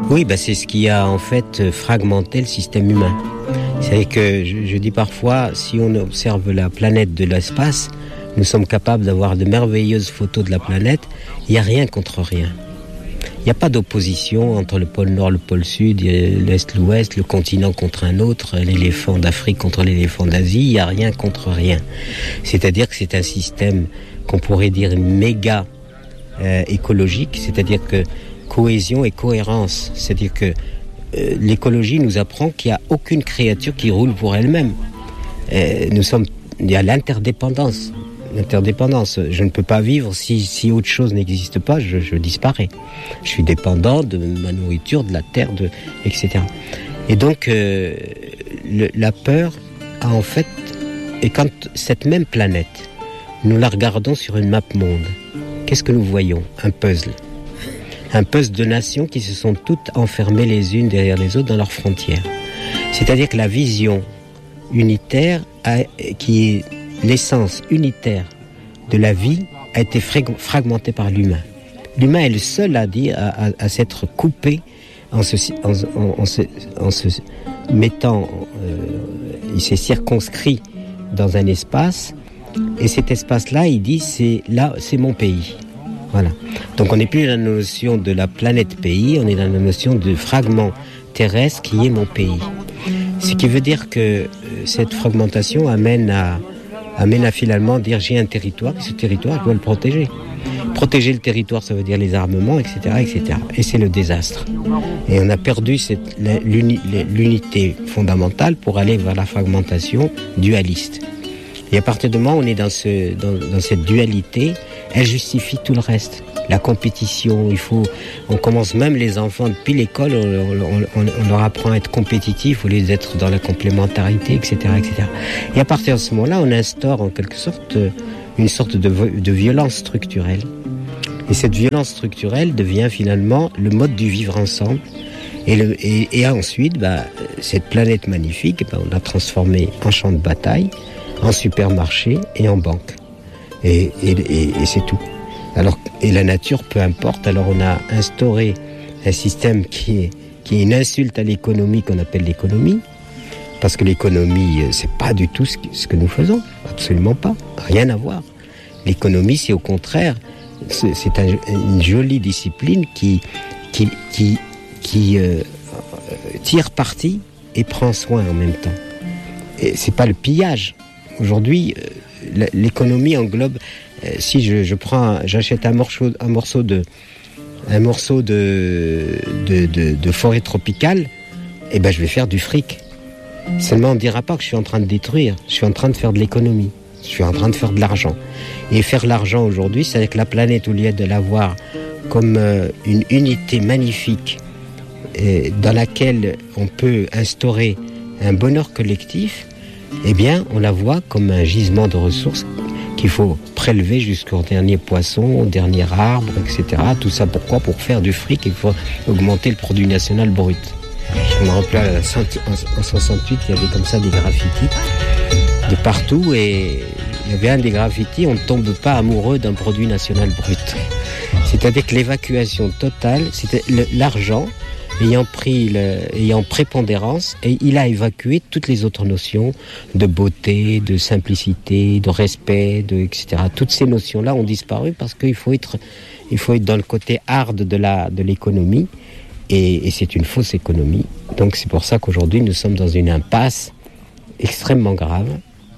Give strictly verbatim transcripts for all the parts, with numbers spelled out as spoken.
Oui, bah c'est ce qui a en fait fragmenté le système humain. C'est que je, je dis parfois, si on observe la planète de l'espace, nous sommes capables d'avoir de merveilleuses photos de la planète. Il n'y a rien contre rien. Il n'y a pas d'opposition entre le pôle Nord, le pôle Sud, l'Est, l'Ouest, le continent contre un autre, l'éléphant d'Afrique contre l'éléphant d'Asie. Il n'y a rien contre rien. C'est-à-dire que c'est un système qu'on pourrait dire méga euh, écologique, c'est-à-dire que cohésion et cohérence. C'est-à-dire que euh, l'écologie nous apprend qu'il n'y a aucune créature qui roule pour elle-même. Euh, nous sommes, il y a l'interdépendance. L'interdépendance. Je ne peux pas vivre si, si autre chose n'existe pas, je, je disparais. Je suis dépendant de ma nourriture, de la terre, de, et cetera. Et donc, euh, le, la peur a en fait... Et quand cette même planète, nous la regardons sur une map monde, qu'est-ce que nous voyons ? Un puzzle. Un puzzle de nations qui se sont toutes enfermées les unes derrière les autres dans leurs frontières. C'est-à-dire que la vision unitaire, a, qui est l'essence unitaire de la vie, a été fragmentée par l'humain. L'humain est le seul à dire, à, à, à s'être coupé en se, en, en, en se, en se mettant, euh, il s'est circonscrit dans un espace, et cet espace-là, il dit, c'est là, c'est mon pays. Voilà. Donc on n'est plus dans la notion de la planète pays, on est dans la notion de fragment terrestre qui est mon pays. Ce qui veut dire que euh, cette fragmentation amène à amène à finalement dire j'ai un territoire, et ce territoire, je dois le protéger. Protéger le territoire, ça veut dire les armements, et cetera, et cetera. Et c'est le désastre. Et on a perdu cette, l'uni, l'unité fondamentale pour aller vers la fragmentation dualiste. Et à partir du moment où on est dans, ce, dans, dans cette dualité, elle justifie tout le reste. La compétition, il faut, on commence même les enfants depuis l'école, on, on, on, on leur apprend à être compétitifs au lieu d'être dans la complémentarité, et cetera, et cetera. Et à partir de ce moment-là, on instaure en quelque sorte une sorte de, de violence structurelle. Et cette violence structurelle devient finalement le mode du vivre ensemble. Et, le, et, et ensuite, bah, cette planète magnifique, bah, on l'a transformée en champ de bataille, en supermarché et en banque. Et, et, et, et c'est tout. Alors, et la nature, peu importe. Alors on a instauré un système qui est, qui est une insulte à l'économie qu'on appelle l'économie. Parce que l'économie, c'est pas du tout ce que, ce que nous faisons. Absolument pas. Rien à voir. L'économie, c'est au contraire, c'est, c'est un, une jolie discipline qui, qui, qui, qui euh, tire parti et prend soin en même temps. Et c'est pas le pillage. Aujourd'hui, euh, l'économie englobe... Euh, si je, je prends, j'achète un morceau, un morceau de, un morceau de, de, de, de forêt tropicale, eh ben je vais faire du fric. Seulement on ne dira pas que je suis en train de détruire, je suis en train de faire de l'économie, je suis en train de faire de l'argent. Et faire l'argent aujourd'hui, c'est avec la planète, au lieu de l'avoir comme euh, une unité magnifique euh, dans laquelle on peut instaurer un bonheur collectif, eh bien on la voit comme un gisement de ressources qu'il faut prélever jusqu'au dernier poisson, au dernier arbre, et cetera. Tout ça pourquoi ? Pour faire du fric, il faut augmenter le produit national brut. Je me rappelle, en soixante-huit, il y avait comme ça des graffitis de partout, et il y avait un des graffitis, on ne tombe pas amoureux d'un produit national brut. C'est-à-dire que l'évacuation totale, c'était le, l'argent ayant pris le, ayant prépondérance, et il a évacué toutes les autres notions de beauté, de simplicité, de respect, de, et cetera. Toutes ces notions-là ont disparu parce qu'il faut être, il faut être dans le côté hard de la, de l'économie, et, et c'est une fausse économie. Donc c'est pour ça qu'aujourd'hui nous sommes dans une impasse extrêmement grave.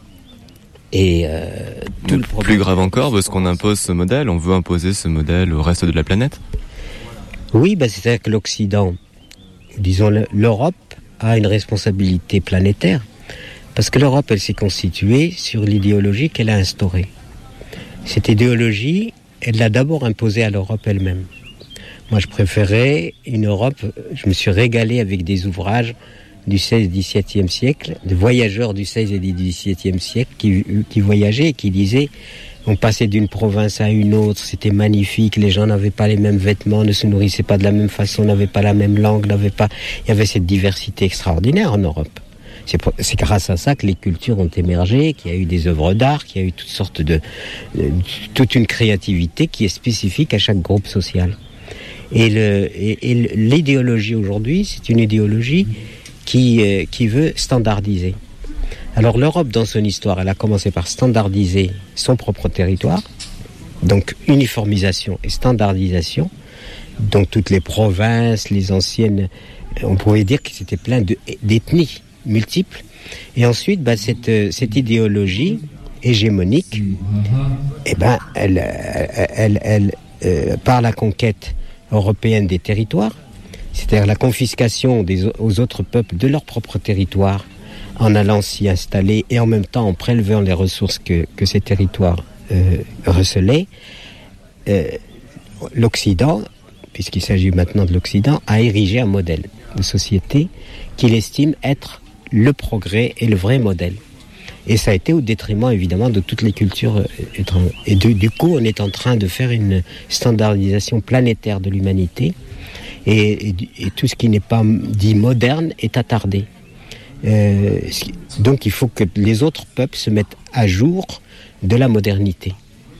Et euh, tout le problème, plus grave encore, parce qu'on impose ce modèle, on veut imposer ce modèle au reste de la planète. Oui, bah c'est-à-dire que l'Occident, disons l'Europe, a une responsabilité planétaire, parce que l'Europe, elle s'est constituée sur l'idéologie qu'elle a instaurée. Cette idéologie, elle l'a d'abord imposée à l'Europe elle-même. Moi, je préférais une Europe, je me suis régalé avec des ouvrages du seizième et dix-septième siècle, de voyageurs du seizième et dix-septième siècle qui, qui voyageaient et qui disaient on passait d'une province à une autre, c'était magnifique, les gens n'avaient pas les mêmes vêtements, ne se nourrissaient pas de la même façon, n'avaient pas la même langue, n'avaient pas... il y avait cette diversité extraordinaire en Europe. C'est, pour... c'est grâce à ça que les cultures ont émergé, qu'il y a eu des œuvres d'art, qu'il y a eu toutes sortes de... toute une créativité qui est spécifique à chaque groupe social. Et, le, et, et l'idéologie aujourd'hui, c'est une idéologie qui, euh, qui veut standardiser. Alors l'Europe, dans son histoire, elle a commencé par standardiser son propre territoire, donc uniformisation et standardisation. Donc toutes les provinces, les anciennes, on pourrait dire que c'était plein de, d'ethnies multiples. Et ensuite, bah, cette, cette idéologie hégémonique, eh ben, elle, elle, elle, elle euh, par la conquête européenne des territoires, c'est-à-dire la confiscation des, aux autres peuples de leur propre territoire, en allant s'y installer et en même temps en prélevant les ressources que, que ces territoires euh, recelaient, euh, l'Occident, puisqu'il s'agit maintenant de l'Occident, a érigé un modèle de société qu'il estime être le progrès et le vrai modèle. Et ça a été au détriment, évidemment, de toutes les cultures étrangères. Et de, du coup, on est en train de faire une standardisation planétaire de l'humanité. Et, et, et tout ce qui n'est pas dit moderne est attardé. Euh, donc, il faut que les autres peuples se mettent à jour de la modernité.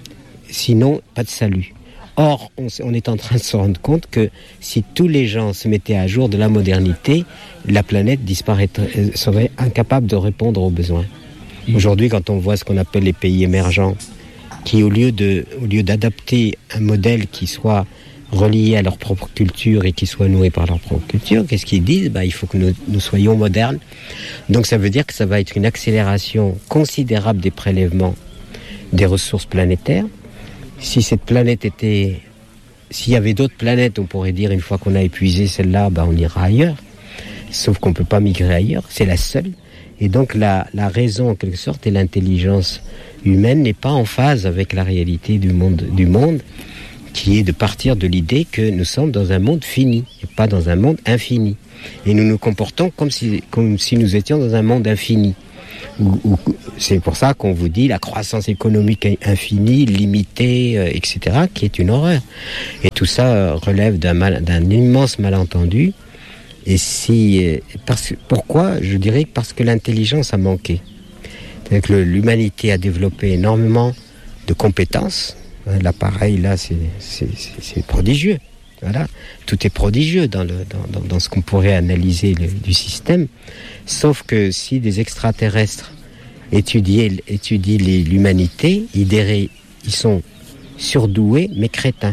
Sinon, pas de salut. Or, on, on est en train de se rendre compte que si tous les gens se mettaient à jour de la modernité, la planète disparaîtrait, serait incapable de répondre aux besoins. Aujourd'hui, quand on voit ce qu'on appelle les pays émergents, qui au lieu de, au lieu d'adapter un modèle qui soit relié à leur propre culture et qui soit noué par leur propre culture, qu'est-ce qu'ils disent ? Bah, il faut que nous, nous soyons modernes. Donc ça veut dire que ça va être une accélération considérable des prélèvements des ressources planétaires. Si cette planète était... S'il y avait d'autres planètes, on pourrait dire, une fois qu'on a épuisé celle-là, bah, on ira ailleurs. Sauf qu'on ne peut pas migrer ailleurs, c'est la seule. Et donc la, la raison, en quelque sorte, et l'intelligence humaine n'est pas en phase avec la réalité du monde, du monde, qui est de partir de l'idée que nous sommes dans un monde fini, et pas dans un monde infini. Et nous nous comportons comme si, comme si nous étions dans un monde infini. Où, où, c'est pour ça qu'on vous dit la croissance économique infinie, limitée, euh, et cetera, qui est une horreur. Et tout ça euh, relève d'un, mal, d'un immense malentendu. Et si, euh, parce, pourquoi ? Je dirais parce que l'intelligence a manqué. C'est-à-dire que le, l'humanité a développé énormément de compétences. L'appareil, là, c'est, c'est, c'est, c'est prodigieux. Voilà. Tout est prodigieux dans, le, dans, dans, dans ce qu'on pourrait analyser le, du système. Sauf que si des extraterrestres étudiaient, étudient les, l'humanité, ils diraient, ils sont surdoués mais crétins.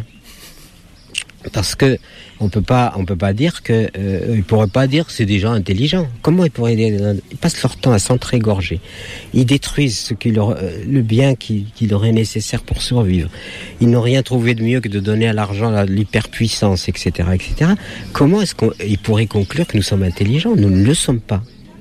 Parce que on peut pas, on peut pas dire que, euh, ils pourraient pas dire que c'est des gens intelligents. Comment ils pourraient dire ? Ils passent leur temps à s'entrégorger. Ils détruisent ce qui leur, euh, le bien qui, qui leur est nécessaire pour survivre. Ils n'ont rien trouvé de mieux que de donner à l'argent la, l'hyperpuissance, et cetera, et cetera. Comment est-ce qu'ils pourraient conclure que nous sommes intelligents ? Nous ne le sommes pas.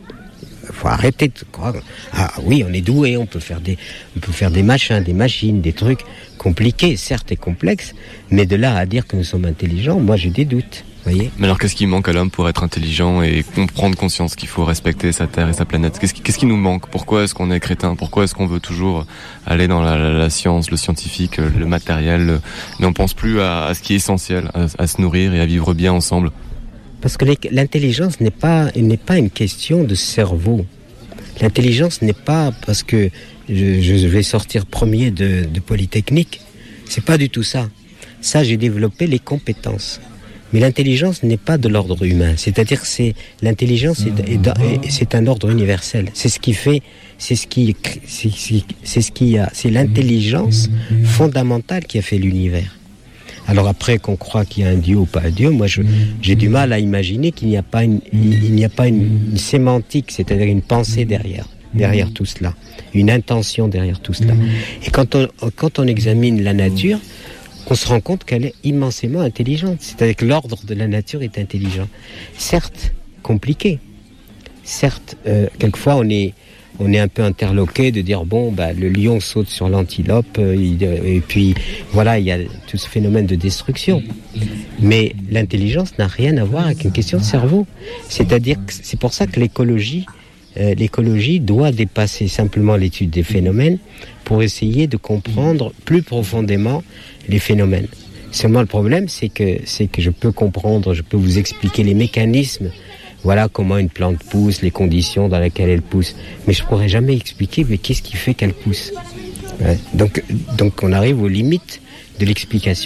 Faut arrêter de croire. Ah oui, on est doué, on peut faire des, on peut faire des machins, des machines, des trucs compliqués, certes et complexes, mais de là à dire que nous sommes intelligents, moi j'ai des doutes. Voyez. Mais alors qu'est-ce qui manque à l'homme pour être intelligent et prendre conscience qu'il faut respecter sa terre et sa planète ? Qu'est-ce qui, qu'est-ce qui nous manque ? Pourquoi est-ce qu'on est crétin ? Pourquoi est-ce qu'on veut toujours aller dans la, la, la science, le scientifique, le matériel, le... mais on pense plus à, à ce qui est essentiel, à, à se nourrir et à vivre bien ensemble ? Parce que l'intelligence n'est pas, n'est pas une question de cerveau. L'intelligence n'est pas parce que je, je vais sortir premier de, de Polytechnique. C'est pas du tout ça. Ça, j'ai développé les compétences. Mais l'intelligence n'est pas de l'ordre humain. C'est-à-dire que c'est, l'intelligence est, est, est, c'est un ordre universel. C'est ce qui fait, c'est ce qui, c'est, c'est, c'est ce qui a, c'est l'intelligence fondamentale qui a fait l'univers. Alors après qu'on croit qu'il y a un Dieu ou pas un Dieu, moi je, j'ai du mal à imaginer qu'il n'y a pas une, il n'y a pas une, une sémantique, c'est-à-dire une pensée derrière, derrière tout cela, une intention derrière tout cela. Et quand on, quand on examine la nature, on se rend compte qu'elle est immensément intelligente. C'est-à-dire que l'ordre de la nature est intelligent. Certes, compliqué. Certes, euh, quelquefois on est on est un peu interloqué de dire bon bah le lion saute sur l'antilope euh, il, et puis voilà il y a tout ce phénomène de destruction. Mais l'intelligence n'a rien à voir avec une question de cerveau. C'est-à-dire que c'est pour ça que l'écologie euh, l'écologie doit dépasser simplement l'étude des phénomènes pour essayer de comprendre plus profondément les phénomènes. Seulement le problème c'est que c'est que je peux comprendre, je peux vous expliquer les mécanismes. Voilà comment une plante pousse, les conditions dans lesquelles elle pousse. Mais je ne pourrais jamais expliquer mais qu'est-ce qui fait qu'elle pousse. Ouais. Donc, donc on arrive aux limites de l'explication.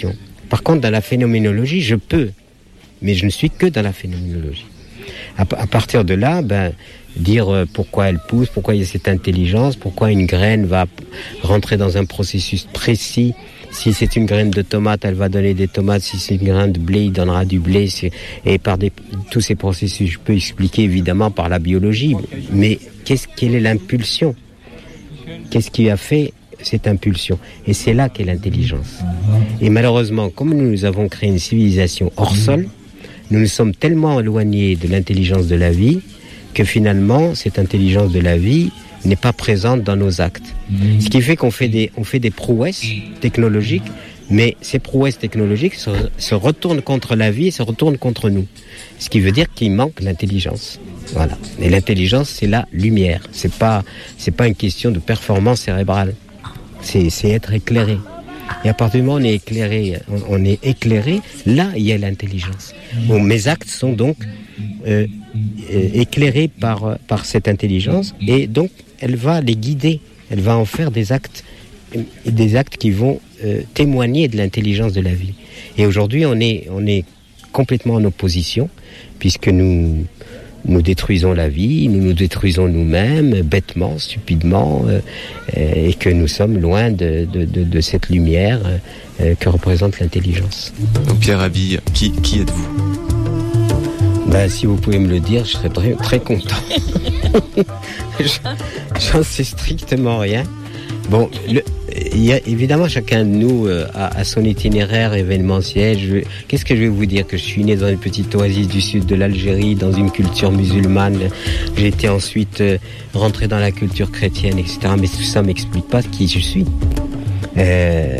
Par contre, dans la phénoménologie, je peux, mais je ne suis que dans la phénoménologie. À, à partir de là, ben, dire euh, pourquoi elle pousse, pourquoi il y a cette intelligence, pourquoi une graine va rentrer dans un processus précis. Si c'est une graine de tomate, elle va donner des tomates. Si c'est une graine de blé, il donnera du blé. C'est... Et par des... tous ces processus, je peux expliquer évidemment par la biologie. Mais qu'est-ce... quelle est l'impulsion ? Qu'est-ce qui a fait cette impulsion ? Et c'est là qu'est l'intelligence. Et malheureusement, comme nous avons créé une civilisation hors sol, nous nous sommes tellement éloignés de l'intelligence de la vie que finalement, cette intelligence de la vie n'est pas présente dans nos actes. Ce qui fait qu'on fait des, on fait des prouesses technologiques, mais ces prouesses technologiques se, se retournent contre la vie et se retournent contre nous. Ce qui veut dire qu'il manque l'intelligence. Voilà. Et l'intelligence, c'est la lumière. C'est pas, c'est pas une question de performance cérébrale. C'est, c'est être éclairé. Et à partir du moment où on est éclairé, on, on est éclairé, là, il y a l'intelligence. Bon, mes actes sont donc euh, euh, éclairés par, par cette intelligence, et donc elle va les guider. Elle va en faire des actes, des actes qui vont euh, témoigner de l'intelligence de la vie. Et aujourd'hui, on est, on est complètement en opposition, puisque nous, nous détruisons la vie, nous nous détruisons nous-mêmes, bêtement, stupidement, euh, et que nous sommes loin de, de, de, de cette lumière euh, que représente l'intelligence. Donc Pierre Rabhi, qui, qui êtes-vous ? Ben, si vous pouvez me le dire, je serais très, très content. J'en sais strictement rien. Bon, le, il y a, évidemment, chacun de nous euh, a, a son itinéraire événementiel. Je, qu'est-ce que je vais vous dire ? Que je suis né dans une petite oasis du sud de l'Algérie, dans une culture musulmane. J'ai été ensuite euh, rentré dans la culture chrétienne, et cetera. Mais tout ça m'explique pas qui je suis. Euh,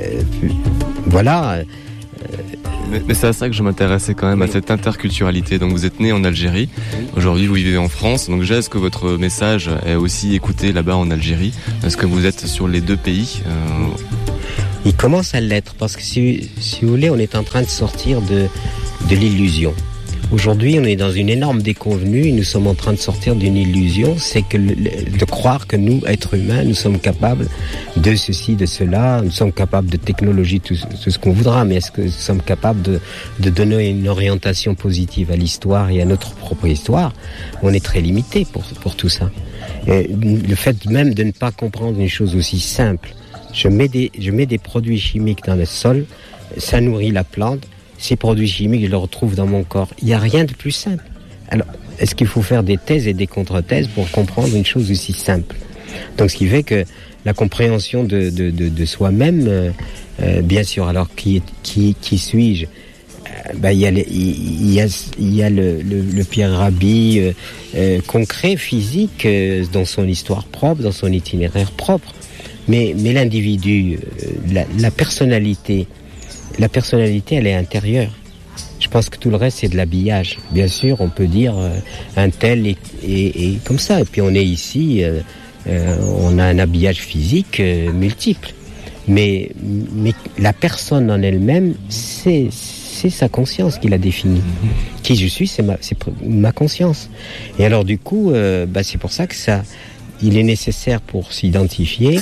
voilà. Euh, Mais, mais c'est à ça que je m'intéressais quand même, oui. À cette interculturalité. Donc vous êtes né en Algérie, oui. Aujourd'hui vous vivez en France. Donc déjà, est-ce que votre message est aussi écouté là-bas en Algérie ? Est-ce que vous êtes sur les deux pays ? euh... Il commence à l'être, parce que si, si vous voulez, on est en train de sortir de, de l'illusion. Aujourd'hui, on est dans une énorme déconvenue et nous sommes en train de sortir d'une illusion, c'est que le, de croire que nous, êtres humains, nous sommes capables de ceci, de cela, nous sommes capables de technologie, tout, tout ce qu'on voudra, mais est-ce que nous sommes capables de, de donner une orientation positive à l'histoire et à notre propre histoire ? On est très limité pour, pour tout ça. Et le fait même de ne pas comprendre une chose aussi simple, je mets des, je mets des produits chimiques dans le sol, ça nourrit la plante. Ces produits chimiques, je les retrouve dans mon corps. Il n'y a rien de plus simple. Alors, est-ce qu'il faut faire des thèses et des contre-thèses pour comprendre une chose aussi simple ? Donc, ce qui fait que la compréhension de, de, de, de soi-même, euh, euh, bien sûr, alors qui, qui, qui suis-je ? euh, ben, il y a, les, il y a, il y a le, le, le Pierre Rabhi euh, euh, concret, physique, euh, dans son histoire propre, dans son itinéraire propre. Mais, mais l'individu, euh, la, la personnalité, La personnalité, elle est intérieure. Je pense que tout le reste, c'est de l'habillage. Bien sûr, on peut dire euh, un tel et, et, et comme ça. Et puis on est ici, euh, euh, on a un habillage physique euh, multiple. Mais, mais la personne en elle-même, c'est, c'est sa conscience qui la définit. Qui je suis, c'est ma, c'est ma conscience. Et alors du coup, euh, bah, c'est pour ça que ça, il est nécessaire pour s'identifier,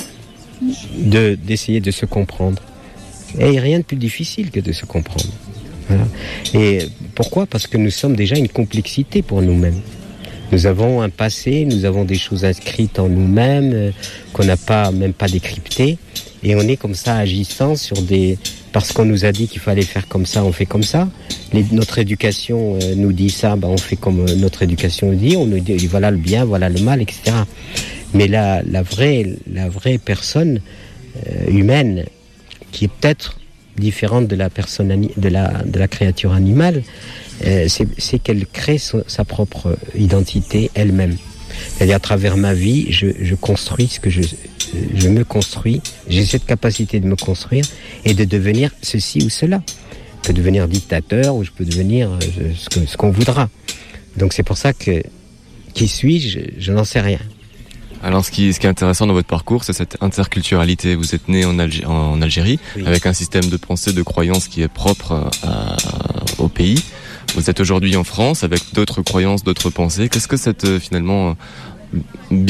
de, d'essayer de se comprendre. Et rien de plus difficile que de se comprendre. Voilà. Et pourquoi ? Parce que nous sommes déjà une complexité pour nous-mêmes. Nous avons un passé, nous avons des choses inscrites en nous-mêmes euh, qu'on n'a pas, même pas décryptées. Et on est comme ça agissant sur des... Parce qu'on nous a dit qu'il fallait faire comme ça, on fait comme ça. Les, notre éducation euh, nous dit ça, bah, on fait comme euh, notre éducation nous dit. On nous dit voilà le bien, voilà le mal, et cetera. Mais la, la, vraie, la vraie personne euh, humaine, qui est peut-être différente de la personne, de la, de la créature animale, euh, c'est, c'est qu'elle crée so, sa propre identité elle-même. C'est-à-dire, à travers ma vie, je, je construis ce que je, je me construis. J'ai cette capacité de me construire et de devenir ceci ou cela. Je peux devenir dictateur ou je peux devenir euh, ce, que, ce qu'on voudra. Donc c'est pour ça que, qui suis-je, je, je n'en sais rien. Alors ce qui, ce qui est intéressant dans votre parcours, c'est cette interculturalité. Vous êtes né en, Algé- en Algérie, oui. Avec un système de pensée, de croyance qui est propre à, au pays. Vous êtes aujourd'hui en France avec d'autres croyances, d'autres pensées. Qu'est-ce que cette finalement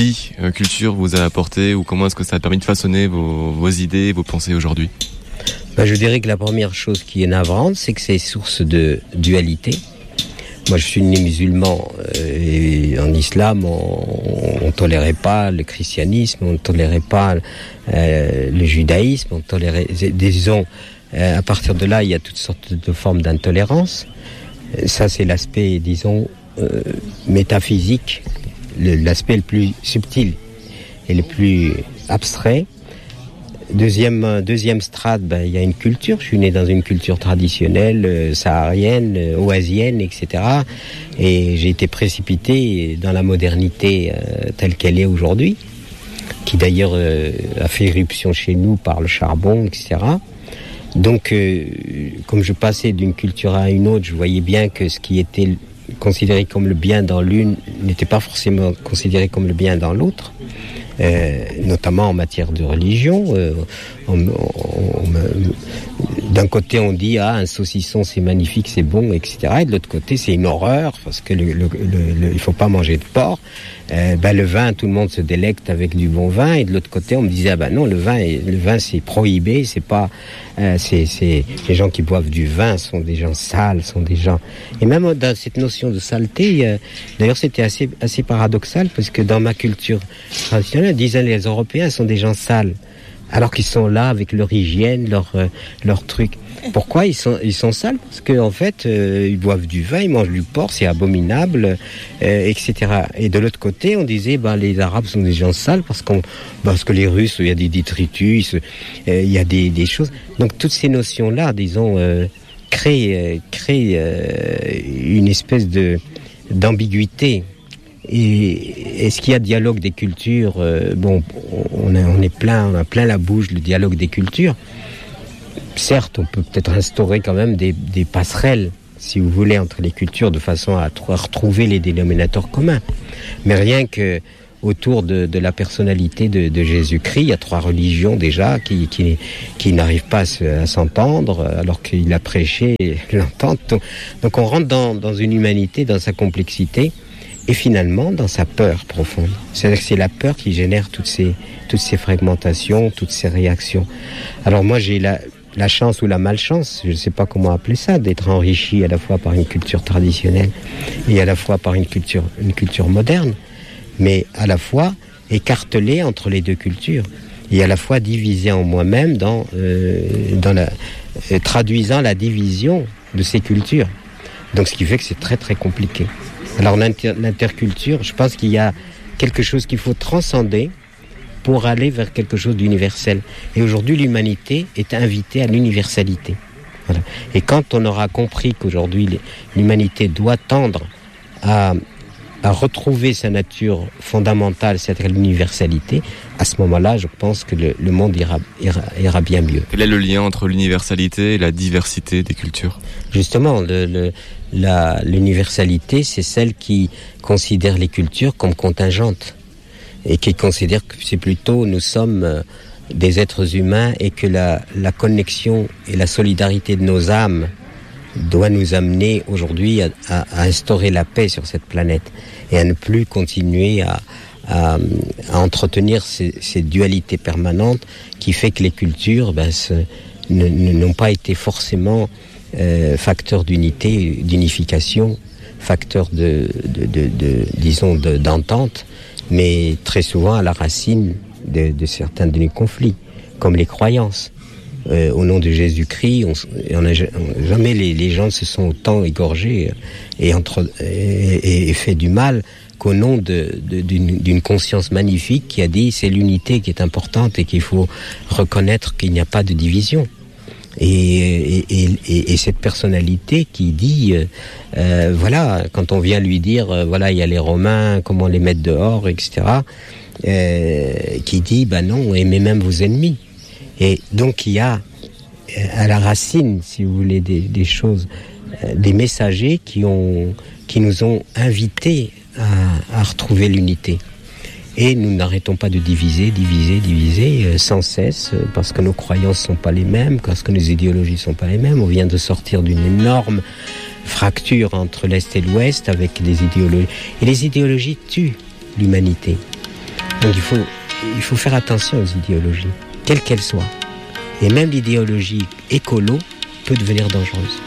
bi-culture vous a apporté, ou comment est-ce que ça a permis de façonner vos, vos idées, vos pensées aujourd'hui ? Ben, je dirais que la première chose qui est navrante, c'est que c'est source de dualité. Moi, je suis né musulman euh, et en islam, on ne tolérait pas le christianisme, on ne tolérait pas euh, le judaïsme, on tolérait, disons, euh, à partir de là, il y a toutes sortes de formes d'intolérance. Ça, c'est l'aspect, disons, euh, métaphysique, le, l'aspect le plus subtil et le plus abstrait. Deuxième, deuxième strate, ben, il y a une culture. Je suis né dans une culture traditionnelle, euh, saharienne, euh, oasienne, et cetera. Et j'ai été précipité dans la modernité euh, telle qu'elle est aujourd'hui, qui d'ailleurs euh, a fait éruption chez nous par le charbon, et cetera. Donc, euh, comme je passais d'une culture à une autre, je voyais bien que ce qui était considéré comme le bien dans l'une n'était pas forcément considéré comme le bien dans l'autre. Euh, notamment en matière de religion. Euh, on, on, on, d'un côté, on dit ah un saucisson c'est magnifique, c'est bon, et cetera. Et de l'autre côté, c'est une horreur parce que le, le, le, le, il faut pas manger de porc. Euh, ben le vin, tout le monde se délecte avec du bon vin. Et de l'autre côté, on me disait ah ben non, le vin, est, le vin c'est prohibé, c'est pas, euh, c'est, c'est les gens qui boivent du vin sont des gens sales, sont des gens. Et même dans cette notion de saleté, euh, d'ailleurs, c'était assez assez paradoxal parce que dans ma culture traditionnelle, disaient les Européens sont des gens sales, alors qu'ils sont là avec leur hygiène, leur euh, leur truc. Pourquoi ils sont ils sont sales? Parce que en fait, euh, ils boivent du vin, ils mangent du porc, c'est abominable, euh, et cetera. Et de l'autre côté, on disait ben les Arabes sont des gens sales parce qu'on parce que les Russes, il y a des détritus, euh, il y a des des choses. Donc toutes ces notions là, disons, euh, créent euh, créent euh, une espèce de d'ambiguïté. Et est-ce qu'il y a dialogue des cultures? euh, Bon, on, a, on est plein, on a plein la bouche le dialogue des cultures. Certes, on peut peut-être instaurer quand même des, des passerelles, si vous voulez, entre les cultures, de façon à, à retrouver les dénominateurs communs. Mais rien que autour de, de la personnalité de, de Jésus-Christ, il y a trois religions déjà qui, qui, qui n'arrivent pas à, se, à s'entendre, alors qu'il a prêché l'entente. Donc, donc on rentre dans, dans une humanité, dans sa complexité. Et finalement, dans sa peur profonde. C'est-à-dire que c'est la peur qui génère toutes ces, toutes ces fragmentations, toutes ces réactions. Alors moi, j'ai la, la chance ou la malchance, je ne sais pas comment appeler ça, d'être enrichi à la fois par une culture traditionnelle et à la fois par une culture, une culture moderne, mais à la fois écartelé entre les deux cultures et à la fois divisé en moi-même dans, euh, dans la, euh, traduisant la division de ces cultures. Donc ce qui fait que c'est très très compliqué. Alors l'inter- l'interculture, je pense qu'il y a quelque chose qu'il faut transcender pour aller vers quelque chose d'universel. Et aujourd'hui, l'humanité est invitée à l'universalité. Voilà. Et quand on aura compris qu'aujourd'hui, l'humanité doit tendre à, à retrouver sa nature fondamentale, c'est-à-dire l'universalité, à ce moment-là, je pense que le, le monde ira, ira, ira bien mieux. Quel est le lien entre l'universalité et la diversité des cultures ? Justement, le, le, la, l'universalité, c'est celle qui considère les cultures comme contingentes et qui considère que c'est plutôt nous sommes euh, des êtres humains et que la, la connexion et la solidarité de nos âmes doit nous amener aujourd'hui à, à, à instaurer la paix sur cette planète et à ne plus continuer à, à, à entretenir ces, ces dualités permanentes qui fait que les cultures ben, se, ne, ne, n'ont pas été forcément euh, facteurs d'unité, d'unification, facteurs de, de, de, de disons, de, d'entente, mais très souvent à la racine de, de certains de nos conflits, comme les croyances. Euh, au nom de Jésus-Christ, on, on a, on, jamais les, les gens se sont autant égorgés et, entre, et, et fait du mal qu'au nom de, de, d'une, d'une conscience magnifique qui a dit c'est l'unité qui est importante et qu'il faut reconnaître qu'il n'y a pas de division. Et, et, et, et cette personnalité qui dit, euh, euh, voilà, quand on vient lui dire, euh, voilà, il y a les Romains, comment les mettre dehors, et cetera, euh, qui dit, ben non, aimez même vos ennemis. Et donc il y a à la racine, si vous voulez, des, des choses, euh, des messagers qui ont, qui nous ont invités à, à retrouver l'unité. Et nous n'arrêtons pas de diviser, diviser, diviser euh, sans cesse, euh, parce que nos croyances sont pas les mêmes, parce que nos idéologies sont pas les mêmes. On vient de sortir d'une énorme fracture entre l'Est et l'Ouest avec des idéologies. Et les idéologies tuent l'humanité. Donc il faut, il faut faire attention aux idéologies, quelles qu'elles soient. Et même l'idéologie écolo peut devenir dangereuse.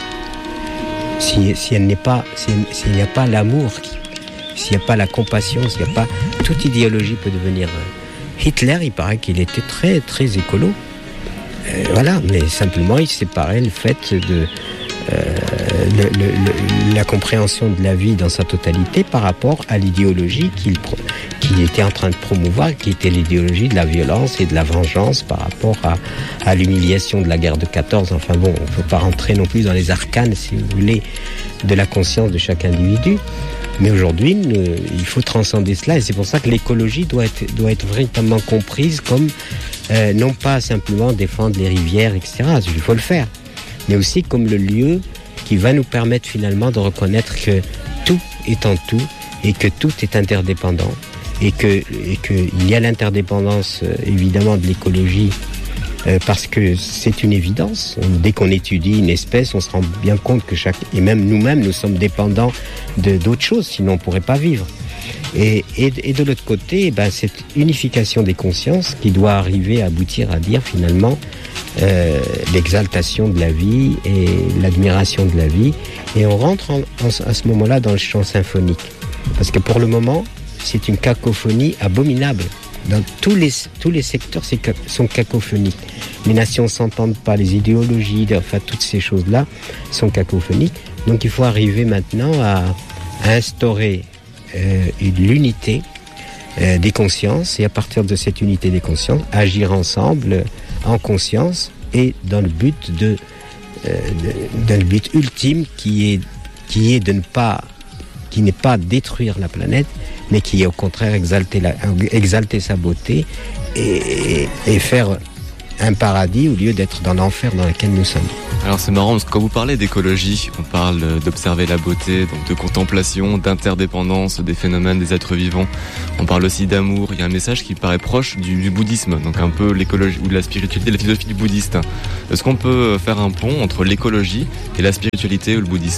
Si, si elle n'est pas, si, s'il n'y a pas l'amour, s'il n'y a pas la compassion, s'il n'y a pas... Toute idéologie peut devenir... Hitler, il paraît qu'il était très, très écolo. Euh, voilà, mais simplement, il séparait le fait de... Euh, le, le, le, la compréhension de la vie dans sa totalité par rapport à l'idéologie qu'il, qu'il était en train de promouvoir, qui était l'idéologie de la violence et de la vengeance par rapport à, à l'humiliation de la guerre de quatorze. Enfin bon, on ne peut pas rentrer non plus dans les arcanes, si vous voulez, de la conscience de chaque individu. Mais aujourd'hui, nous, il faut transcender cela, et c'est pour ça que l'écologie doit être, doit être véritablement comprise comme euh, non pas simplement défendre les rivières, et cetera. Il faut le faire, mais aussi comme le lieu qui va nous permettre finalement de reconnaître que tout est en tout et que tout est interdépendant et que et que il y a l'interdépendance euh, évidemment de l'écologie euh, parce que c'est une évidence. Dès qu'on étudie une espèce, on se rend bien compte que chaque et même nous-mêmes nous sommes dépendants de d'autres choses, sinon on pourrait pas vivre. Et, et, et de l'autre côté, ben, cette unification des consciences qui doit arriver à aboutir à dire finalement euh, l'exaltation de la vie et l'admiration de la vie. Et on rentre en, en, à ce moment-là dans le chant symphonique. Parce que pour le moment, c'est une cacophonie abominable. Dans tous les, tous les secteurs c'est, sont cacophoniques. Les nations ne s'entendent pas, les idéologies, enfin toutes ces choses-là sont cacophoniques. Donc il faut arriver maintenant à, à instaurer Euh, l'unité euh, des consciences, et à partir de cette unité des consciences, agir ensemble euh, en conscience et dans le but de, euh, de dans le but ultime qui est qui est de ne pas qui n'est pas détruire la planète, mais qui est au contraire exalter la exalter sa beauté et, et, et faire un paradis au lieu d'être dans l'enfer dans lequel nous sommes. Alors c'est marrant parce que quand vous parlez d'écologie, on parle d'observer la beauté, donc de contemplation, d'interdépendance des phénomènes des êtres vivants. On parle aussi d'amour. Il y a un message qui paraît proche du, du bouddhisme, donc un peu l'écologie ou de la spiritualité, la philosophie du bouddhiste. Est-ce qu'on peut faire un pont entre l'écologie et la spiritualité ou le bouddhisme ?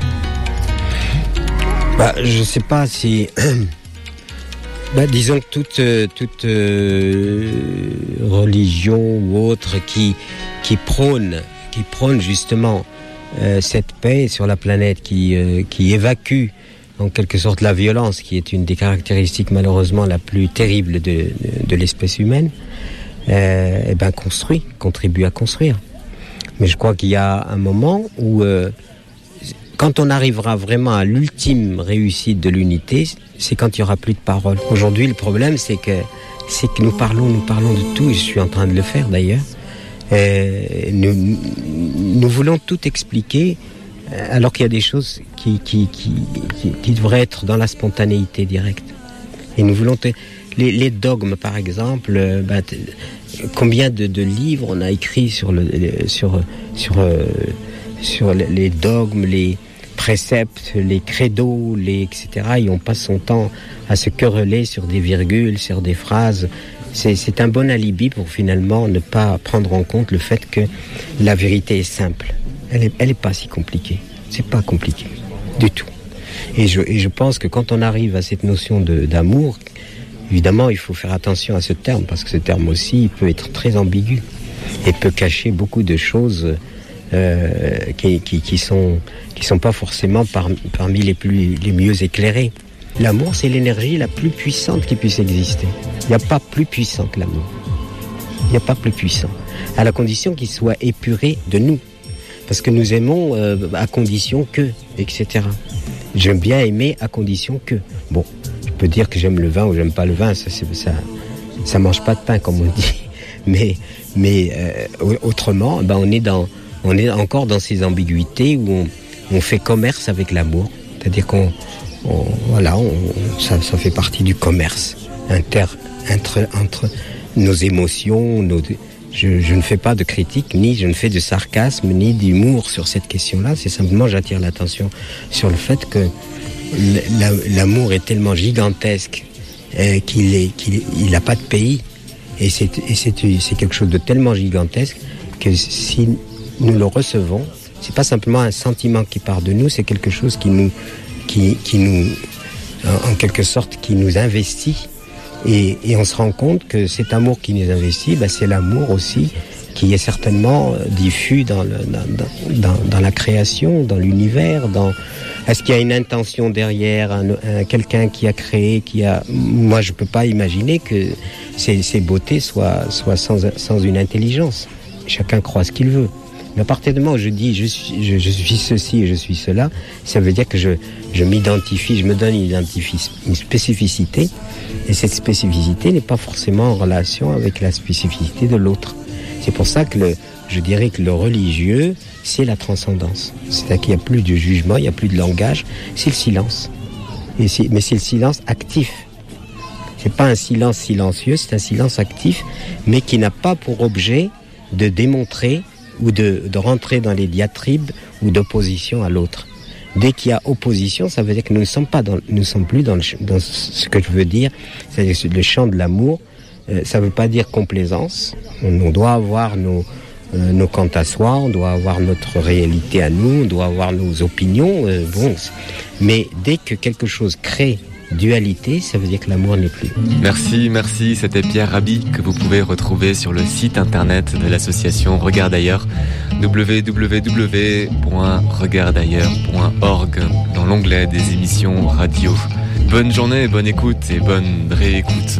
Bah, je sais pas si... Bah, disons que toute, toute euh, religion ou autre qui, qui prône, qui prône justement euh, cette paix sur la planète, qui, euh, qui évacue en quelque sorte la violence, qui est une des caractéristiques malheureusement la plus terrible de, de, de l'espèce humaine, euh, et ben construit, contribue à construire. Mais je crois qu'il y a un moment où euh, quand on arrivera vraiment à l'ultime réussite de l'unité, c'est quand il n'y aura plus de parole. Aujourd'hui, le problème, c'est que, c'est que nous parlons, nous parlons de tout, et je suis en train de le faire d'ailleurs. Euh, nous, nous voulons tout expliquer, alors qu'il y a des choses qui, qui, qui, qui, qui devraient être dans la spontanéité directe. Et nous voulons... Te, les, les dogmes, par exemple, euh, bah, t, combien de, de livres on a écrit sur, le, sur, sur, euh, sur les dogmes, les... préceptes, les credos, les et cetera. Et on passe son temps à se quereller sur des virgules, sur des phrases. C'est, c'est un bon alibi pour finalement ne pas prendre en compte le fait que la vérité est simple. Elle est, elle est pas si compliquée. C'est pas compliqué du tout. Et je, et je pense que quand on arrive à cette notion de, d'amour, évidemment, il faut faire attention à ce terme, parce que ce terme aussi, il peut être très ambigu et peut cacher beaucoup de choses euh, qui, qui, qui sont qui sont pas forcément par, parmi les plus les mieux éclairées. L'amour, c'est l'énergie la plus puissante qui puisse exister. Il n'y a pas plus puissant que l'amour. Il n'y a pas plus puissant, à la condition qu'il soit épuré de nous, parce que nous aimons euh, à condition que, et cetera. J'aime bien aimer à condition que. Bon, je peux dire que j'aime le vin ou j'aime pas le vin, ça, c'est, ça, ça mange pas de pain comme on dit. Mais, mais euh, autrement, ben on est dans, on est encore dans ces ambiguïtés où on, on fait commerce avec l'amour, c'est-à-dire qu'on, on, voilà, on, ça, ça fait partie du commerce inter, entre, entre nos émotions, nos. Je, je ne fais pas de critique, ni je ne fais de sarcasme, ni d'humour sur cette question-là. C'est simplement, j'attire l'attention sur le fait que la, l'amour est tellement gigantesque euh, qu'il est, qu'il il n'a pas de pays. Et, c'est, et c'est, c'est quelque chose de tellement gigantesque que si nous le recevons, c'est pas simplement un sentiment qui part de nous, c'est quelque chose qui nous, qui, qui nous, en, en quelque sorte, qui nous investit. Et, et on se rend compte que cet amour qui nous investit, ben c'est l'amour aussi qui est certainement diffus dans, le, dans, dans, dans la création, dans l'univers. Dans... Est-ce qu'il y a une intention derrière, un, un, quelqu'un qui a créé, qui a... Moi, je ne peux pas imaginer que ces, ces beautés soient, soient sans, sans une intelligence. Chacun croit ce qu'il veut. Mais à partir du moment où je dis je suis, je, je suis ceci et je suis cela, ça veut dire que je, je m'identifie, je me donne une, une spécificité. Et cette spécificité n'est pas forcément en relation avec la spécificité de l'autre. C'est pour ça que le, je dirais que le religieux, c'est la transcendance. C'est-à-dire qu'il n'y a plus de jugement, il n'y a plus de langage, c'est le silence. Et c'est, mais c'est le silence actif. C'est pas un silence silencieux, c'est un silence actif, mais qui n'a pas pour objet de démontrer ou de, de rentrer dans les diatribes ou d'opposition à l'autre. Dès qu'il y a opposition, ça veut dire que nous ne sommes pas dans, nous ne sommes plus dans, le, dans ce que je veux dire, c'est-à-dire le champ de l'amour. Euh, ça ne veut pas dire complaisance. On, on doit avoir nos, euh, nos quant à soi, on doit avoir notre réalité à nous, on doit avoir nos opinions. Euh, bon, mais dès que quelque chose crée dualité, ça veut dire que l'amour n'est plus. Merci, merci. C'était Pierre Rabhi que vous pouvez retrouver sur le site internet de l'association Regarde Ailleurs, w w w point regarde ailleurs point org, dans l'onglet des émissions radio. Bonne journée, bonne écoute et bonne réécoute.